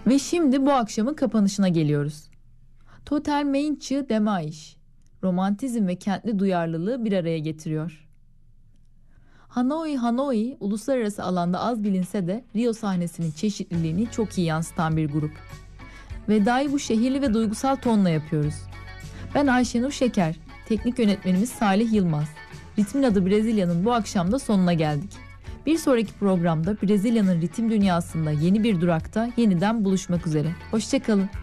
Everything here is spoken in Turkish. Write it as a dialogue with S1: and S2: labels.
S1: Ve şimdi bu akşamın kapanışına geliyoruz. Total Meinçi Demaiş, romantizm ve kentli duyarlılığı bir araya getiriyor. Hanoi Hanoi uluslararası alanda az bilinse de Rio sahnesinin çeşitliliğini çok iyi yansıtan bir grup. Vedayı bu şehirli ve duygusal tonla yapıyoruz. Ben Ayşenur Şeker, teknik yönetmenimiz Salih Yılmaz. Ritmin adı Brezilya'nın bu akşam da sonuna geldik. Bir sonraki programda Brezilya'nın ritim dünyasında yeni bir durakta yeniden buluşmak üzere. Hoşça kalın.